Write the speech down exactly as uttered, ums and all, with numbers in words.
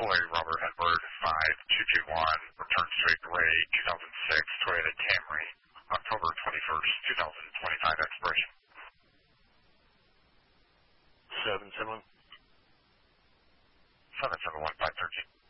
Floyd Robert Edward five two two one, return straight gray, two thousand six Toyota Camry, October twenty-first, two thousand twenty-five expiration. Seven seven. seven seven one five thirteen.